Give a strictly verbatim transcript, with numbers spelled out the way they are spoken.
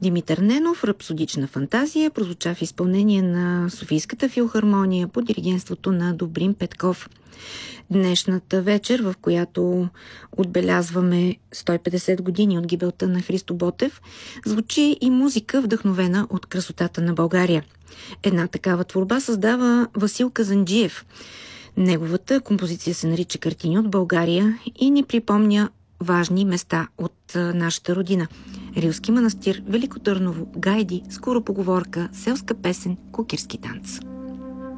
Димитър Ненов, "Рапсодична фантазия", прозвуча в изпълнение на Софийската филхармония под диригентството на Добрин Петков. Днешната вечер, в която отбелязваме сто и петдесет години от гибелта на Христо Ботев, звучи и музика, вдъхновена от красотата на България. Една такава творба създава Васил Казанджиев. Неговата композиция се нарича "Картини от България" и ни припомня важни места от нашата родина. Рилски манастир, Велико Търново, гайди, скоропоговорка, селска песен, кукирски танц.